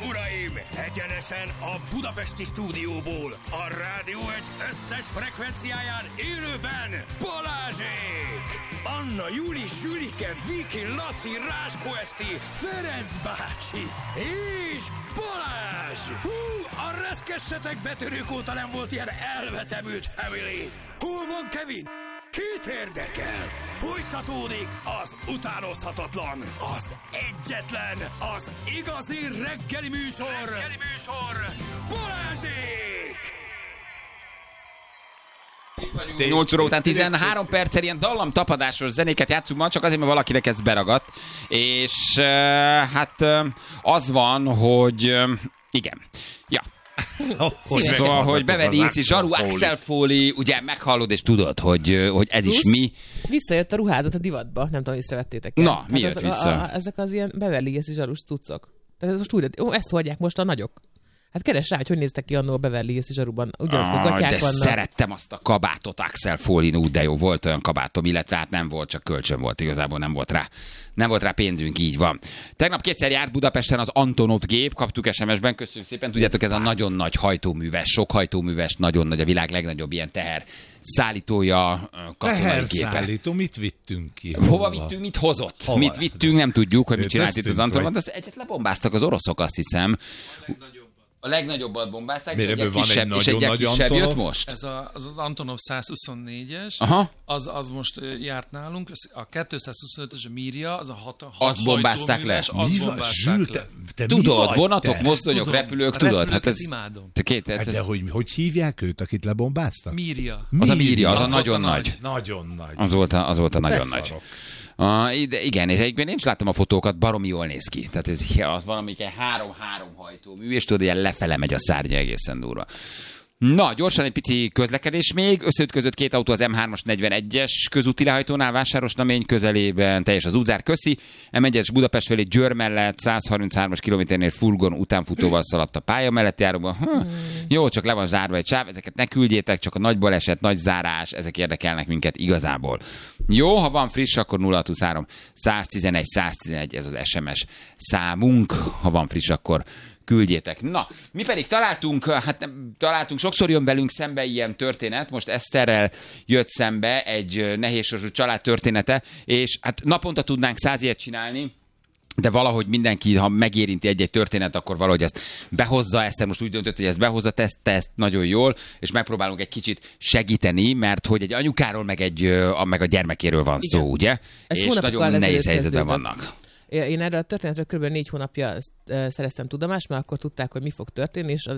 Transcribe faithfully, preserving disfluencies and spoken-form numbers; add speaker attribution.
Speaker 1: uraim, egyenesen a budapesti stúdióból, a Rádió egy összes frekvenciáján élőben Balázsék! Anna, Juli, Zsülike, Viki, Laci, Ráskó Eszti, Ferenc bácsi és Balázs! Hú, a reszkessetek betörők óta nem volt ilyen elvetemült family! Hol van Kevin? Kit érdekel? Folytatódik az utánozhatatlan, az egyetlen, az igazi reggeli műsor, reggeli műsor, Balázsék!
Speaker 2: nyolc óra után tizenhárom perccel ilyen dallamtapadásos zenéket játszunk ma, csak azért, mert valakinek ez beragadt. És uh, hát uh, az van, hogy uh, igen, ja. Oh, szóval, hogy Beverly Hills és Zsaru Axel Foley, ugye meghallod és tudod, hogy, hogy ez is mi.
Speaker 3: Visszajött a ruházat a divatba, nem tudom, észrevettétek el.
Speaker 2: Na,
Speaker 3: hát
Speaker 2: mi jött
Speaker 3: az,
Speaker 2: vissza?
Speaker 3: A, a, ezek az ilyen Beverly Hills és Zsarus cuccok. Tehát most újra, ó, ezt hordják most a nagyok. Hát keres rá, hogy hogy néztek ki annól a Beverly Hills és Zsaruban. Ugyanazok a gatyák
Speaker 2: de
Speaker 3: vannak.
Speaker 2: Szerettem azt a kabátot Axel Foley, úgy de jó, volt olyan kabátom, illetve hát nem volt, csak kölcsön volt, igazából nem volt rá. Nem volt rá pénzünk, így van. Tegnap kétszer járt Budapesten az Antonov gép, kaptuk es em es-ben, köszönjük szépen. Tudjátok, ez a nagyon nagy hajtóműves, sok hajtóműves, nagyon nagy, a világ legnagyobb ilyen teher szállítója, katonai gépe.
Speaker 4: Teherszállító, mit vittünk ki?
Speaker 2: Hova, Hova vittünk, mit hozott?
Speaker 4: Hova?
Speaker 2: Mit vittünk, nem tudjuk, hogy mit csinált itt az Antonov,
Speaker 4: vagy...
Speaker 2: de egyet lebombáztak az oroszok, azt hiszem. A legnagyobbat bombázták, és egy kisebb, és egy kisebb jött most?
Speaker 5: Ez a, az, az Antonov százhuszonnégyes,
Speaker 2: aha.
Speaker 5: Az, az most járt nálunk, a kétszázhuszonötös a Mirja, az a hat, hat
Speaker 2: azt bombázták le.
Speaker 5: Azt bombázták
Speaker 4: Zsül,
Speaker 5: le.
Speaker 4: te, te
Speaker 2: tudod, vonatok,
Speaker 5: te?
Speaker 2: mozdonyok,
Speaker 5: Tudom,
Speaker 2: repülők, tudod? Hát ez...
Speaker 5: imádom.
Speaker 2: Két,
Speaker 4: hát
Speaker 2: ez...
Speaker 4: de hogy, hogy hívják őt, akit lebombáztak?
Speaker 5: Mirja.
Speaker 2: Az a Mirja, az, az a nagyon
Speaker 5: nagy.
Speaker 2: nagy.
Speaker 4: Nagyon nagy.
Speaker 2: Az volt a, az volt a nagyon
Speaker 4: Beszarok.
Speaker 2: nagy. Uh, igen, és egyben én is láttam a fotókat, baromi jól néz ki. Tehát ez az valamelyik három-három hajtómű, és tudod, ilyen lefele megy a szárnya, egészen durva. Na, gyorsan egy pici közlekedés még. Összeütközött két autó az em hármas negyvenegyes közúti lehajtónál, Vásárosnamény közelében, teljes az útzár, köszi. em egyes Budapest felé Győr mellett százharminchárom kilométernél furgon utánfutóval szaladt a pálya mellett járóban. Hm, jó, csak le van zárva egy sáv, ezeket ne küldjétek, csak a nagy baleset, nagy zárás, ezek érdekelnek minket igazából. Jó, ha van friss, akkor nulla hat huszonhárom száztizenegy száztizenegy, ez az es em es számunk, ha van friss, akkor küldjétek. Na, mi pedig találtunk, hát nem, találtunk, sokszor jön velünk szembe ilyen történet, most Eszterrel jött szembe egy nehézsorsú család története, és hát naponta tudnánk száz ilyet csinálni, de valahogy mindenki, ha megérinti egy-egy történet, akkor valahogy ezt behozza, Eszter most úgy döntött, hogy ezt behozza, te ezt, te ezt nagyon jól, és megpróbálunk egy kicsit segíteni, mert hogy egy anyukáról, meg, egy, a, meg a gyermekéről van szó, igen. Ugye?
Speaker 3: Ez
Speaker 2: és nagyon nehéz helyzetben vannak.
Speaker 3: Én erre a történetről kb. négy hónapja szereztem tudomást, mert akkor tudták, hogy mi fog történni, és az